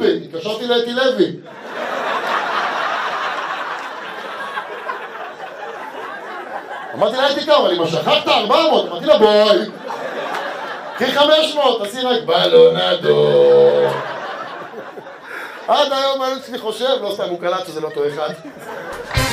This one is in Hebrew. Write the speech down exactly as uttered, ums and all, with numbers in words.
בי, התקשרתי לאתי לוי. אמרתי לה, הייתי כמה, אבל אם שכחת ארבע מאות, אמרתי לה, בואי. קחי חמש מאות, תעשי רק בלונדו. עד היום אני אצלי חושב, לא סתם הוא קלט שזה לא אותו אחד.